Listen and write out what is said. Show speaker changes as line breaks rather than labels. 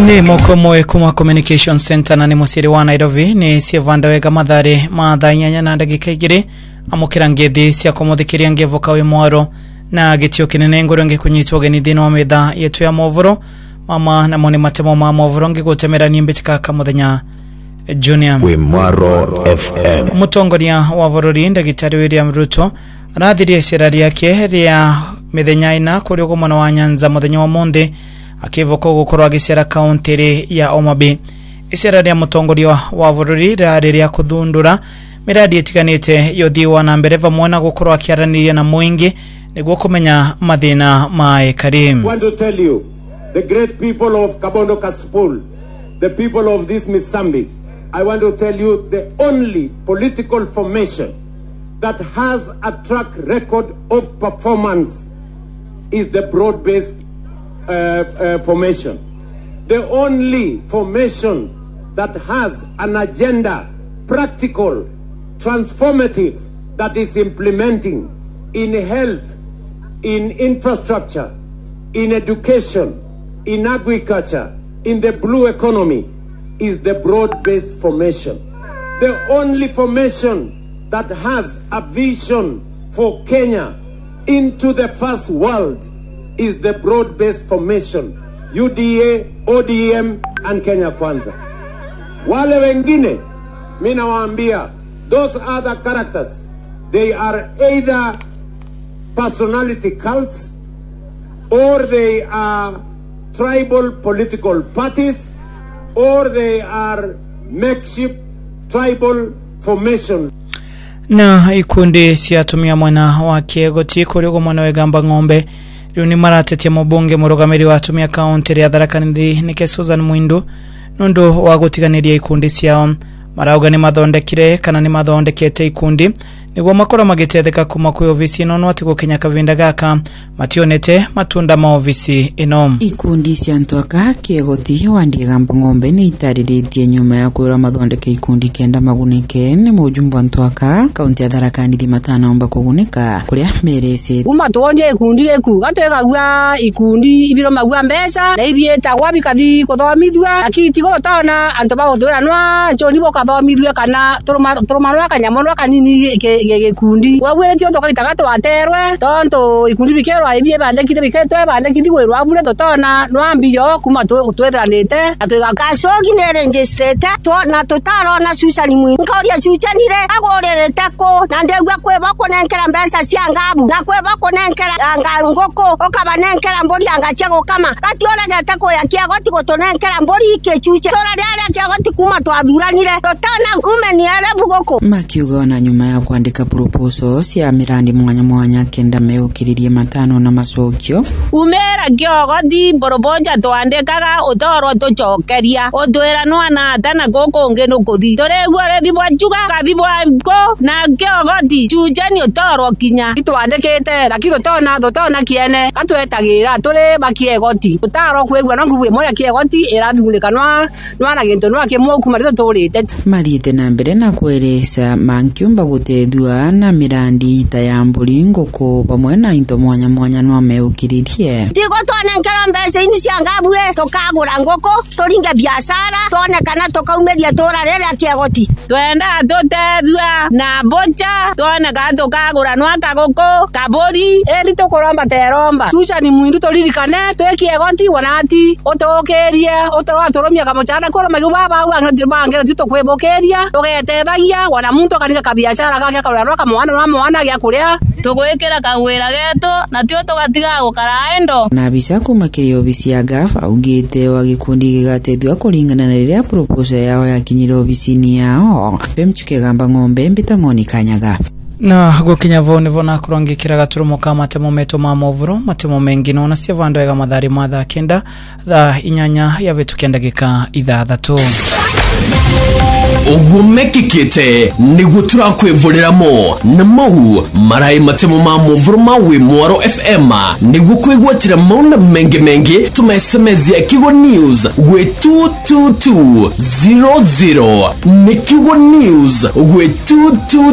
Ni mokomoe kuma Communication Center na ni musiri wa Nairobi ni sievanda wega madhare madhanyanya na ndagika igiri amukira ngethi cia kumuthikiria ngevoka we mwaro na gitio kinene ngoronge kunyitwo geni thino wa metha yetu ya movoro mama na moni matemo ma movoro ngigutemera ni mbitika kamuthenya Junior
we Mwaro FM.
Mutongoria wa bururi ndagitari William Ruto arathirie cira riake ria mithenya ina kuri ugumano wa Nyanza muthenya wa monde akivoka gukorwa gicera county ya Omabe. Icera ria mutongoria wa bururi rari ria kuthundura miradi etiganite yothiwa na mbere vamwe na gukorwa akiaraniria na muingi niguo kumenya mathina mae Karim.
I want to tell you, the great people of Kabondo Kasipul, the people of this Mozambique, I want to tell you the only political formation that has a track record of performance is the broad-based formation. The only formation that has an agenda, practical, transformative, that is implementing in health, in infrastructure, in education, in agriculture, in the blue economy, is the broad-based formation. The only formation that has a vision for Kenya into the first world is the broad-based formation, UDA, ODM, and Kenya Kwanza. Wale wengine, mina waambia, those other characters, they are either personality cults, or they are tribal political parties, or they are makeshift tribal formations.
Na ikundi siatumia mwana wa Kiegoti kuri ugumano wegamba ng'ombe riuni maratetia mubunge murugamiri wa atumia county ya Tharaka Nithi nike Susan Mwindu nundu wa gutiganiria ikundi ciao marauga ni mathondekire kana ni mathondekete ikundi niguo makora magitetheka kuma kwi ofisi ino no atigo Kenya kavinda gaka mationete matunda ma ofisi ino.
Ikundi cia Ntwaka Kiegoti wandigamba ng'ombe ni itariritie nyuma ya kwira mathondeke ikundi kenda magunike ni mujumbe wa Ntwaka kaunti ya Tharaka Nithi matanaomba kuguneka kuria merese
uma tuonye ikundi geku gatwega gwa ikundi ibiro magwa mbeca na ibieta gwa bikathi kuthomithwa akiti gotona antu bagotwira nwa choni bokathomithwe kana turumanwa kanyamonwa kanini gikundi wabwire tio toka itagato waterwe tonto ikundi bikero ibie bandekite biketwe bandekiti gwirwa bure totona nwambiyo kuma twethanite atwiga kacogi ne registrate to na totaro na Susan Mwindu nkaoria chuchanire agorerete ko na ndegwa kweba konenkera mbeca cia ngabu na kweba konenkera ngoko okabanenkera mbori angachego kama kationa gete ko ya Kiegoti gotonenkera mbori ikechuche tora ria Kiegoti kuma twathuranire totona umeni arebu goko
makiuga na nyuma ya kuandika proposals ya mirandi mwanya kenda meukiririe matano na macokio
umera Kiegoti boroboja twandikaga utoro tucokeria utwira nwana atana goko ngeno kuthi toregwa rethi bwachuga kathi bwanko na Kiegoti chujani utoro kinya itwandikite lakini totona kiene atwetagira turi bakiegoti utaro kwegwa na nguruwe moya Kiegoti irathungulikanwa nwana ginto nwa kimwoku marito turite
mathiete na mbere na kweresa mankiumba gutethua na mirandi ita ya mburi ngoko pamwe na into mwanya no meukiririe
tigo twanenkera mbeca ini cia ngabue tukagura ngoko turinge biashara tone kana tukaumeria tora rere Kiegoti twenda tutethua na bocha tone ka tukagura nwa kagoko kabori eri tukuromba teromba Susan Mwindu turirikane twe Kiegoti wanati utokerie utorwa turumia kamochana kora magubaba au bangera tutokwebokeria tugetebagia wana muntu akanika kabiashara gake akarora kamwana gya kuria
tugwikira kagwira geto na tio tugatiga gukara endo
na bisa kumakirio ofisi ya gafa augite wa gikundi gigatethua kuringana na riria proposal yao yakinyire ofisini yao bemchuke gamba ng'ombe mbita Monica Nyaga
na gukinya vone vona kurongikira gaturumo kama matemo meto ma movuro matemo mengi no na sievando ega madhari madha kenda dha inyanya ya vetu kenda gika ithathatu
ogumekikite nigutura kwivuliramo na mau marai matemo ma movuro ma we Mwaro FM nigukwigwatira mauna mengi tumesemezia Kigo News we 22200 ni Kigo News we 222